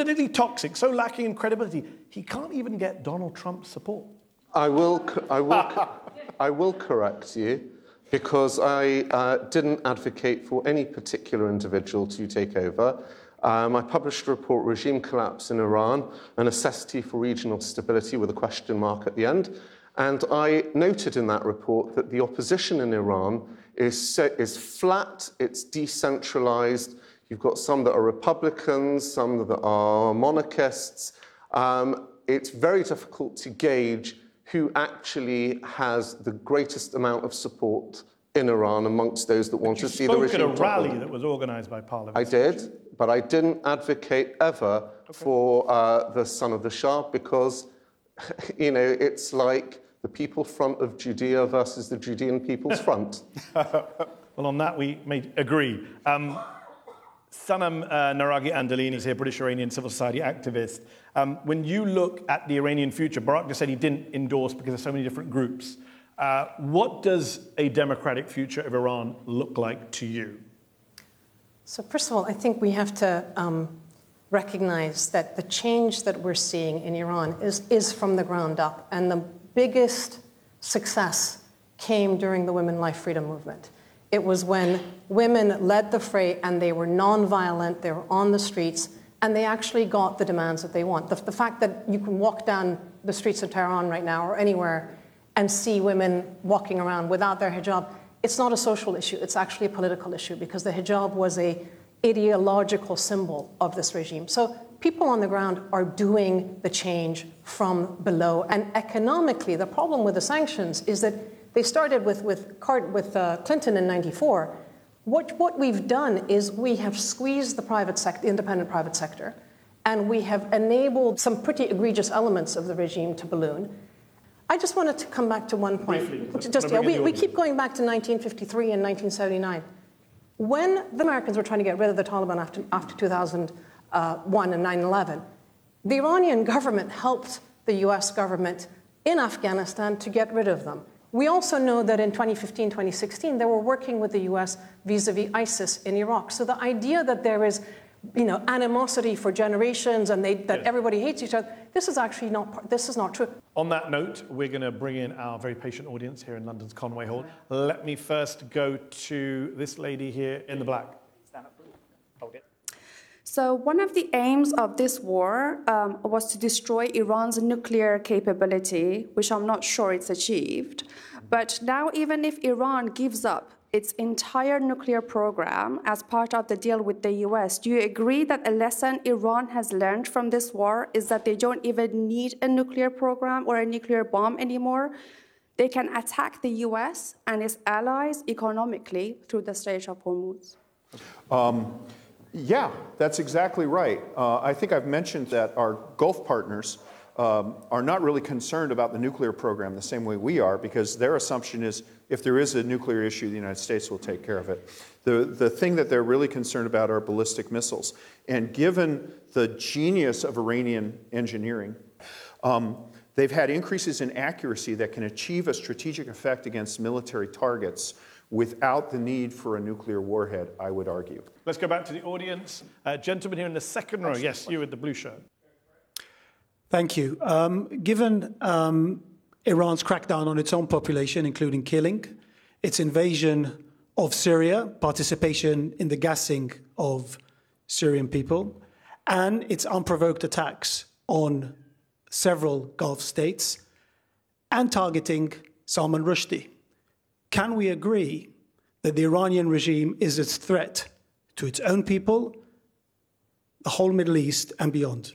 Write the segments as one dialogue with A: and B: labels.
A: politically toxic, so lacking in credibility, he can't even get Donald Trump's support.
B: I will correct you, because I didn't advocate for any particular individual to take over. I published a report, Regime Collapse in Iran, a necessity for regional stability with a question mark at the end. And I noted in that report that the opposition in Iran is flat, it's decentralized. You've got some that are Republicans, some that are monarchists. It's very difficult to gauge who actually has the greatest amount of support in Iran amongst those that want to see the regime.
A: You spoke at a rally that was organised by Parliament.
B: I did, but I didn't advocate ever for the son of the Shah, because, you know, it's like the people front of Judea versus the Judean People's Front.
A: Well, on that we may agree. Sanam Naragi Andalini is here, British-Iranian civil society activist. When you look at the Iranian future, Barak just said he didn't endorse because there's so many different groups. What does a democratic future of Iran look like to you?
C: So first of all, I think we have to recognize that the change that we're seeing in Iran is from the ground up. And the biggest success came during the Women Life Freedom Movement. It was when women led the fray and they were nonviolent, they were on the streets, and they actually got the demands that they want. The fact that you can walk down the streets of Tehran right now or anywhere and see women walking around without their hijab, it's not a social issue, it's actually a political issue, because the hijab was an ideological symbol of this regime. So people on the ground are doing the change from below. And economically, the problem with the sanctions is that they started with Clinton in '94. What we've done is we have squeezed the private sector, the independent private sector, and we have enabled some pretty egregious elements of the regime to balloon. I just wanted to come back to one point. We keep going back to 1953 and 1979. When the Americans were trying to get rid of the Taliban after 2001 and 9/11, the Iranian government helped the US government in Afghanistan to get rid of them. We also know that in 2015, 2016, they were working with the US vis-a-vis ISIS in Iraq. So the idea that there is, you know, animosity for generations and that everybody hates each other, this is actually not true.
A: On that note, we're going to bring in our very patient audience here in London's Conway Hall. Let me first go to this lady here in the black. Stand up. Hold it.
D: So one of the aims of this war was to destroy Iran's nuclear capability, which I'm not sure it's achieved. But now, even if Iran gives up its entire nuclear program as part of the deal with the US, do you agree that a lesson Iran has learned from this war is that they don't even need a nuclear program or a nuclear bomb anymore? They can attack the US and its allies economically through the Strait of Hormuz.
E: Yeah, that's exactly right. I think I've mentioned that our Gulf partners are not really concerned about the nuclear program the same way we are, because their assumption is if there is a nuclear issue, the United States will take care of it. The thing that they're really concerned about are ballistic missiles. And given the genius of Iranian engineering, they've had increases in accuracy that can achieve a strategic effect against military targets without the need for a nuclear warhead, I would argue.
A: Let's go back to the audience. Gentleman here in the second row. Yes, you with the blue shirt.
F: Thank you. Given Iran's crackdown on its own population, including killing, its invasion of Syria, participation in the gassing of Syrian people, and its unprovoked attacks on several Gulf states, and targeting Salman Rushdie, can we agree that the Iranian regime is a threat to its own people, the whole Middle East, and beyond?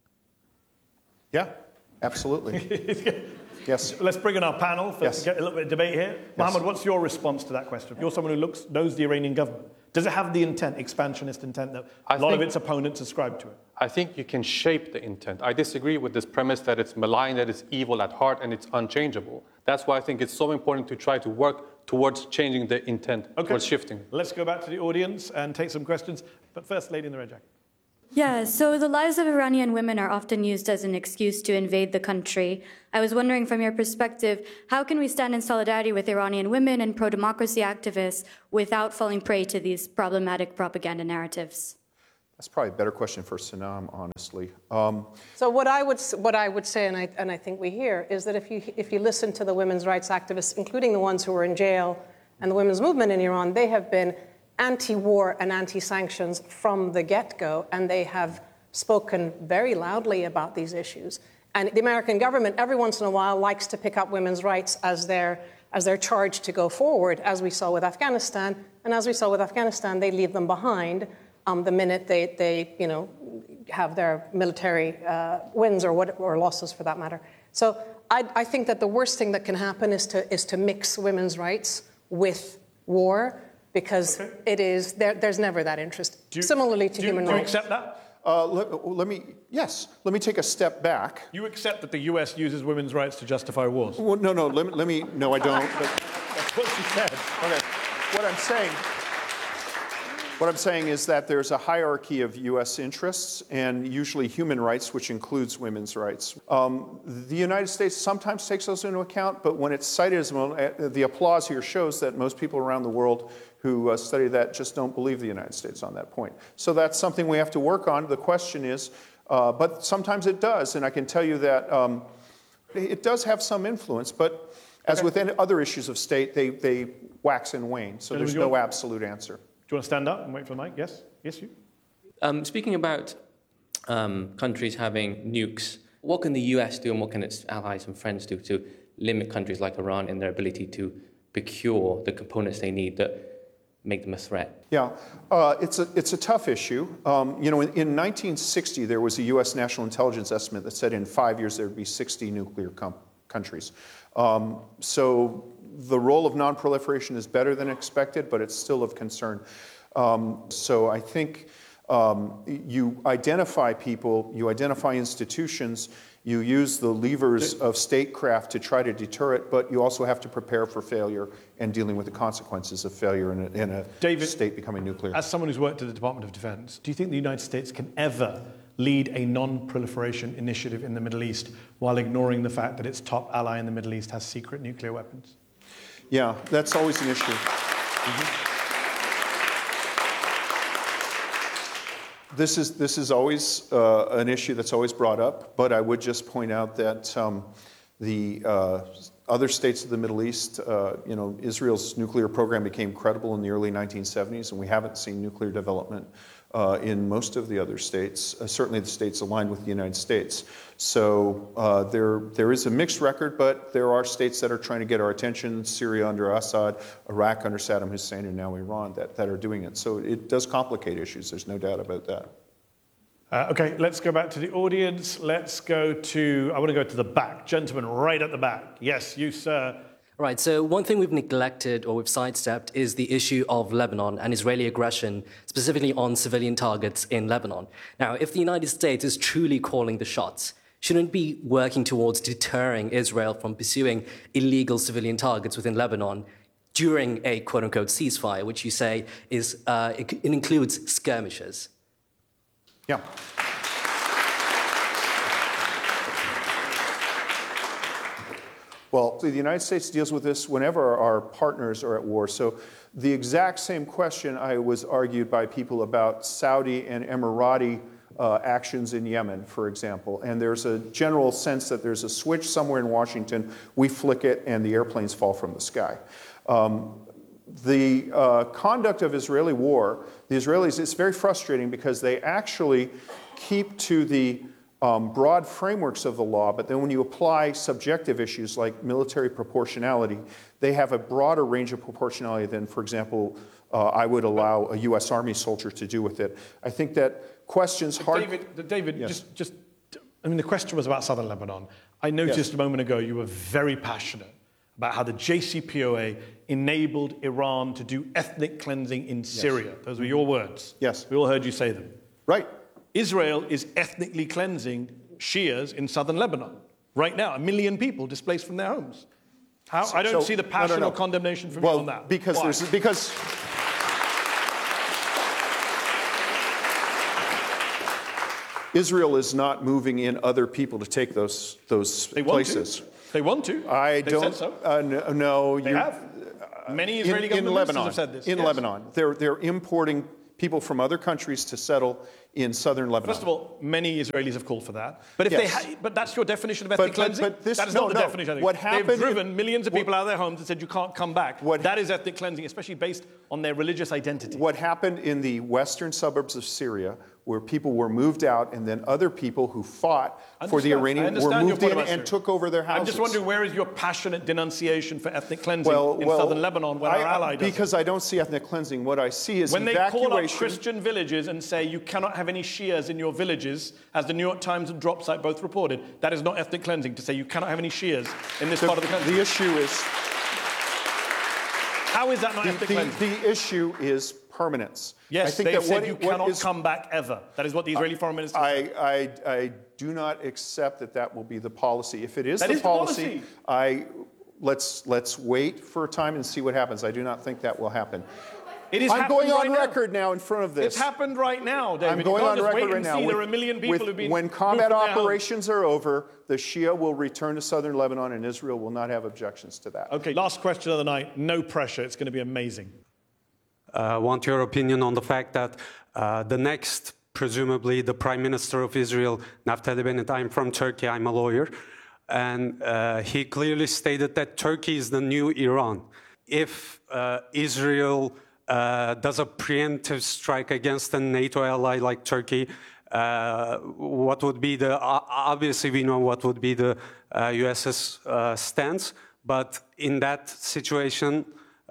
E: Yeah, absolutely. Yes.
A: Let's bring in our panel to get a little bit of debate here.
E: Yes.
A: Mohammed, what's your response to that question? You're someone who knows the Iranian government. Does it have the intent, expansionist intent, that a lot of its opponents ascribe to it?
G: I think you can shape the intent. I disagree with this premise that it's malign, that it's evil at heart, and it's unchangeable. That's why I think it's so important to try to work towards changing the intent, towards shifting.
A: Let's go back to the audience and take some questions. But first, lady in the red jacket.
H: Yeah, so the lives of Iranian women are often used as an excuse to invade the country. I was wondering, from your perspective, how can we stand in solidarity with Iranian women and pro-democracy activists without falling prey to these problematic propaganda narratives?
E: That's probably a better question for Sanam, honestly.
C: So what I would say, and I think we hear, is that if you listen to the women's rights activists, including the ones who are in jail, and the women's movement in Iran, they have been anti-war and anti-sanctions from the get-go, and they have spoken very loudly about these issues. And the American government, every once in a while, likes to pick up women's rights as their charge to go forward, as we saw with Afghanistan. And as we saw with Afghanistan, they leave them behind the minute they have their military wins or losses, for that matter. So I think that the worst thing that can happen is to mix women's rights with war, because there's never that interest. Similarly to human rights.
A: Do you accept that?
E: Let me take a step back.
A: You accept that the US uses women's rights to justify wars?
E: Well, no, I don't. But
A: that's what she said.
E: Okay. What I'm saying is that there's a hierarchy of U.S. interests and usually human rights, which includes women's rights. The United States sometimes takes those into account, but when it's cited as the applause here shows that most people around the world who study that just don't believe the United States on that point. So that's something we have to work on. The question is, but sometimes it does, and I can tell you that it does have some influence, but as with any other issues of state, they wax and wane, so there's no absolute answer.
A: Do you want to stand up and wait for the mic? Yes? Yes, you?
I: Speaking about countries having nukes, what can the US do and what can its allies and friends do to limit countries like Iran in their ability to procure the components they need that make them a threat?
E: Yeah, it's a tough issue. In 1960, there was a U.S. national intelligence estimate that said in 5 years there would be 60 nuclear countries. So the role of non-proliferation is better than expected, but it's still of concern. So I think you identify people, you identify institutions, you use the levers of statecraft to try to deter it, but you also have to prepare for failure and dealing with the consequences of failure in a state becoming nuclear.
A: As someone who's worked at the Department of Defense, do you think the United States can ever lead a non-proliferation initiative in the Middle East while ignoring the fact that its top ally in the Middle East has secret nuclear weapons?
E: Yeah, that's always an issue. Mm-hmm. This is always an issue that's always brought up, but I would just point out that the other states of the Middle East, Israel's nuclear program became credible in the early 1970s, and we haven't seen nuclear development in most of the other states, certainly the states aligned with the United States. So there is a mixed record, but there are states that are trying to get our attention, Syria under Assad, Iraq under Saddam Hussein, and now Iran that are doing it. So it does complicate issues, there's no doubt about that.
A: Okay, let's go back to the audience. I want to go to the back. Gentleman right at the back. Yes, you, sir.
J: Right, so one thing we've neglected or we've sidestepped is the issue of Lebanon and Israeli aggression, specifically on civilian targets in Lebanon. Now, if the United States is truly calling the shots, shouldn't it be working towards deterring Israel from pursuing illegal civilian targets within Lebanon during a quote-unquote ceasefire, which you say is it includes skirmishes?
E: Yeah. Well, the United States deals with this whenever our partners are at war. So the exact same question was argued by people about Saudi and Emirati actions in Yemen, for example. And there's a general sense that there's a switch somewhere in Washington, we flick it, and the airplanes fall from the sky. The conduct of Israeli war, the Israelis, it's very frustrating because they actually keep to the broad frameworks of the law, but then when you apply subjective issues like military proportionality, they have a broader range of proportionality than, for example, I would allow a U.S. Army soldier to do with it. I think that questions hard...
A: David,
E: yes.
A: the question was about southern Lebanon. I noticed a moment ago you were very passionate about how the JCPOA enabled Iran to do ethnic cleansing in Syria. Those were your words.
E: Yes.
A: We all heard you say them.
E: Right.
A: Israel is ethnically cleansing Shias in southern Lebanon. Right now, 1 million people displaced from their homes. I don't see the passion or condemnation from you on that.
E: Because Israel is not moving in other people to take those places.
A: They want to.
E: They
A: said so.
E: No.
A: They have. Many Israeli government ministers have said this.
E: In Lebanon. They're importing people from other countries to settle in southern Lebanon.
A: First of all, many Israelis have called for that. But if
E: Yes.
A: but that's your definition of ethnic cleansing?
E: this-
A: that is
E: no,
A: not the
E: no.
A: definition.
E: What happened
A: They've driven millions of people out of their homes and said you can't come back.
E: What-
A: that is ethnic cleansing, especially based on their religious identity.
E: What happened in the western suburbs of Syria, where people were moved out, and then other people who fought for the Iranian were moved in and took over their houses.
A: I'm just wondering, where is your passionate denunciation for ethnic cleansing in southern Lebanon when our ally does
E: because I don't see ethnic cleansing. What I see is
A: when they call up
E: evacuation.
A: Christian villages and say you cannot have any Shias in your villages, as the New York Times and Dropsite both reported, that is not ethnic cleansing to say you cannot have any Shias in this part of the country.
E: The issue is...
A: How is that not ethnic cleansing?
E: The issue is permanence.
A: Yes,
E: I think
A: they
E: that
A: said you cannot come back ever. That is what the Israeli foreign minister said.
E: I do not accept that will be the policy. If it is
A: That
E: the
A: is the
E: policy,
A: policy.
E: let's wait for a time and see what happens. I do not think that will happen.
A: It is
E: I'm going on
A: right
E: record now in front of this.
A: It's happened right now, David.
E: I'm going on record right now.
A: There are a million people who've been
E: when combat
A: moved from their
E: operations are over, the Shia will return to southern Lebanon, and Israel will not have objections to that.
A: Okay, last question of the night. No pressure. It's going to be amazing.
K: I want your opinion on the fact that the next, presumably, the Prime Minister of Israel, Naftali Bennett, I'm from Turkey, I'm a lawyer, and he clearly stated that Turkey is the new Iran. If Israel does a preemptive strike against a NATO ally like Turkey, what would be the, obviously we know what would be the US's stance, but in that situation,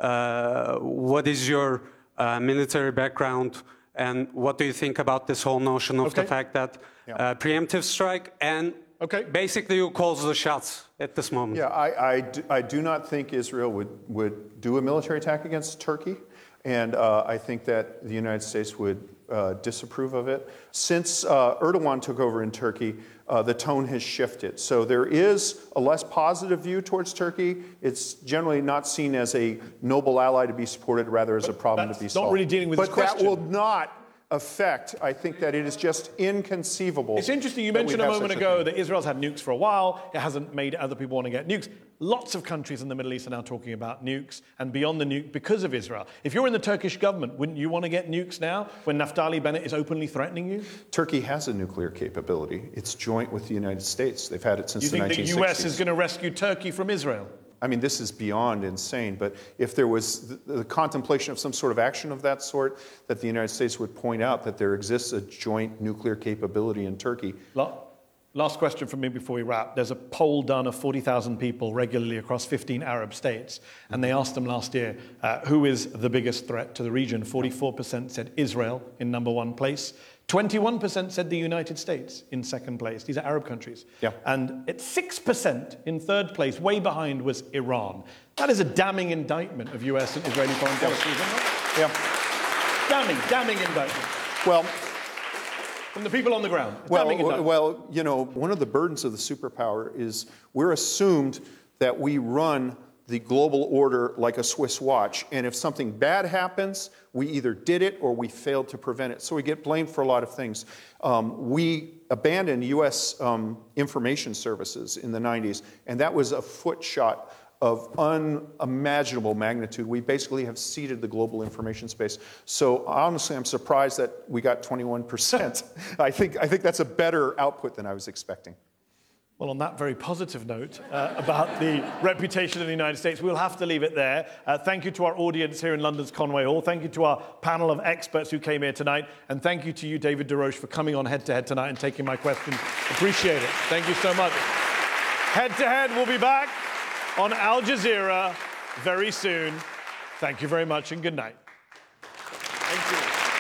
K: what is your military background, and what do you think about this whole notion of the fact that preemptive strike and basically who calls the shots at this moment?
E: Yeah, I do not think Israel would do a military attack against Turkey, and I think that the United States would disapprove of it. Since Erdogan took over in Turkey, the tone has shifted. So there is a less positive view towards Turkey. It's generally not seen as a noble ally to be supported, rather as a problem to be solved.
A: Not really dealing with this question.
E: But that will not affect, I think that it is just inconceivable.
A: It's interesting, you mentioned a moment ago that Israel's had nukes for a while. It hasn't made other people want to get nukes. Lots of countries in the Middle East are now talking about nukes and beyond the nuke because of Israel. If you're in the Turkish government, wouldn't you want to get nukes now when Naftali Bennett is openly threatening you?
E: Turkey has a nuclear capability. It's joint with the United States. They've had it since the 1960s.
A: You think the US is going to rescue Turkey from Israel?
E: I mean, this is beyond insane, but if there was the contemplation of some sort of action of that sort, that the United States would point out that there exists a joint nuclear capability in Turkey.
A: Last question from me before we wrap. There's a poll done of 40,000 people regularly across 15 Arab states, and they asked them last year, who is the biggest threat to the region? 44% said Israel in number one place. 21% said the United States in second place. These are Arab countries.
E: Yeah.
A: And at 6% in third place, way behind, was Iran. That is a damning indictment of US and Israeli foreign policy, isn't it?
E: Yeah.
A: Damning indictment.
E: Well,
A: from the people on the ground.
E: Well, you know, one of the burdens of the superpower is we're assumed that we run the global order like a Swiss watch, and if something bad happens, we either did it or we failed to prevent it. So we get blamed for a lot of things. We abandoned U.S. information services in the 90s, and that was a footshot of unimaginable magnitude. We basically have ceded the global information space. So honestly, I'm surprised that we got 21%. I think that's a better output than I was expecting.
A: Well, on that very positive note about the reputation of the United States, we'll have to leave it there. Thank you to our audience here in London's Conway Hall. Thank you to our panel of experts who came here tonight. And thank you to you, David DesRoches, for coming on Head to Head tonight and taking my questions. Appreciate it. Thank you so much. Head to Head will be back on Al Jazeera very soon. Thank you very much and good night. Thank you.